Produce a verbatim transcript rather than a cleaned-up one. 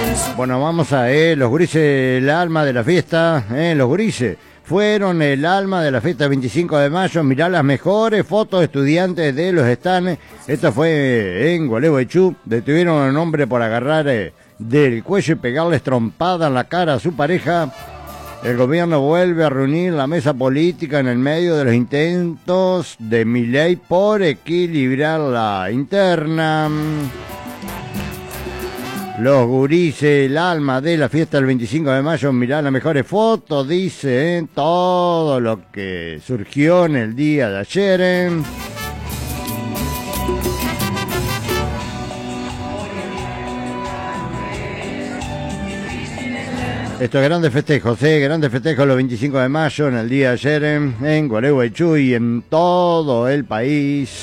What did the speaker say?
Bueno, vamos a eh, los gurises, el alma de la fiesta, eh, los gurises fueron el alma de la fiesta del veinticinco de mayo. Mirá las mejores fotos de estudiantes de los estanes. Esto fue en Gualeguaychú. Detuvieron a un hombre por agarrar eh, del cuello y pegarles trompada en la cara a su pareja. El gobierno vuelve a reunir la mesa política en el medio de los intentos de Milei por equilibrar la interna. Los gurises, el alma de la fiesta del veinticinco de mayo, mirá las mejores fotos, dice, ¿eh? Todo lo que surgió en el día de ayer. ¿eh? Estos grandes festejos, ¿eh? Grandes festejos los veinticinco de mayo en el día de ayer ¿eh? En Gualeguaychú y en todo el país.